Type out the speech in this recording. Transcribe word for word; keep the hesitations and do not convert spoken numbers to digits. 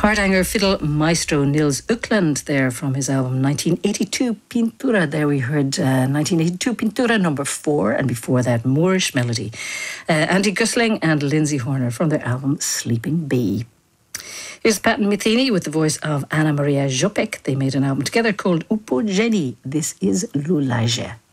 Hardanger fiddle maestro Niels Ukland there from his album nineteen eighty-two Pintura. There we heard uh, nineteen eighty-two Pintura number four, and before that Moorish Melody. Uh, Andy Gusling and Lindsay Horner from their album Sleeping Bee. Here's Pat Metheny with the voice of Anna Maria Jopek. They made an album together called Upojeni. This is Lulaje.